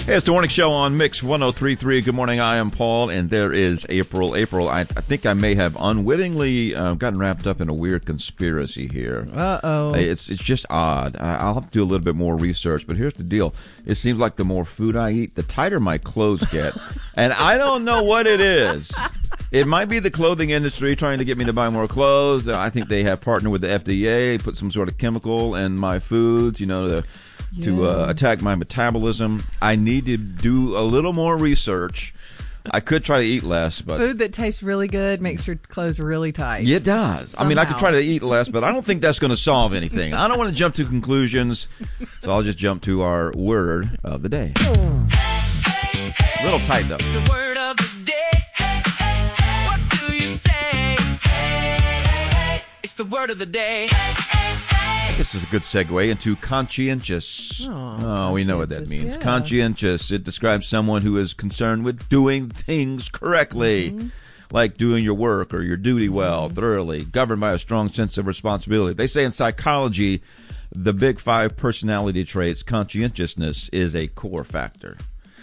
Hey, it's the morning show on Mix 103.3. Good morning. I am Paul, and there is April. April, I think I may have unwittingly gotten wrapped up in a weird conspiracy here. Uh-oh. It's just odd. I'll have to do a little bit more research, but here's the deal. It seems like the more food I eat, the tighter my clothes get. And I don't know what it is. It might be the clothing industry trying to get me to buy more clothes. I think they have partnered with the FDA, put some sort of chemical in my foods, to attack my metabolism. I need to do a little more research. I could try to eat less, but food that tastes really good makes your clothes really tight. It does. Somehow. I mean, I could try to eat less, but I don't think that's going to solve anything. I don't want to jump to conclusions, so I'll just jump to our word of the day. A little tight, though. The word of the day. What do you say? It's the word of the day. I guess this is a good segue into conscientious. We know what that means. Yeah. Conscientious. It describes someone who is concerned with doing things correctly, like doing your work or your duty well, thoroughly, governed by a strong sense of responsibility. They say in psychology, the big 5 personality traits, conscientiousness is a core factor.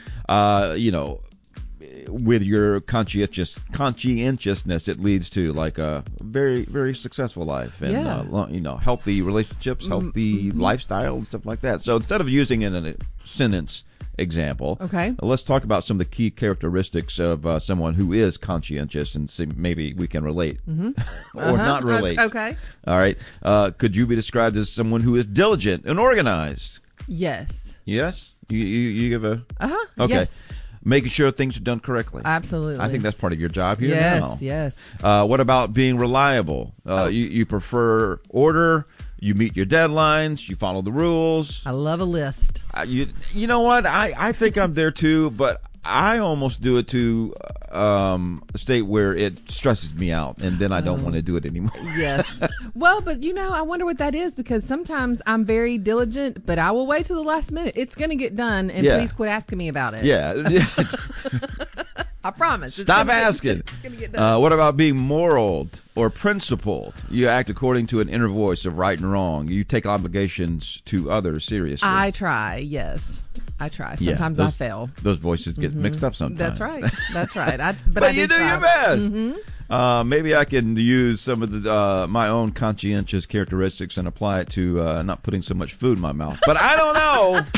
With your conscientiousness, it leads to like a very, very successful life and healthy relationships, healthy lifestyle, and stuff like that. So instead of using it in a sentence example, let's talk about some of the key characteristics of someone who is conscientious and see maybe we can relate or not relate. Okay. All right. Could you be described as someone who is diligent and organized? Yes. Yes? You give a... Okay. Yes. Making sure things are done correctly. Absolutely. I think that's part of your job here now. Yes. What about being reliable? You prefer order. You meet your deadlines. You follow the rules. I love a list. You know what? I think I'm there too, but I almost do it to a state where it stresses me out, and then I don't want to do it anymore. Yes. Well, but I wonder what that is, because sometimes I'm very diligent, but I will wait till the last minute. It's going to get done, and please quit asking me about it. Yeah. I promise. Stop asking. It's going to get done. What about being moral or principled? You act according to an inner voice of right and wrong. You take obligations to others seriously. I try, yes. I try. Sometimes I fail. Those voices get mixed up sometimes. That's right. But I you do your best. Maybe I can use some of the my own conscientious characteristics and apply it to not putting so much food in my mouth. But I don't know.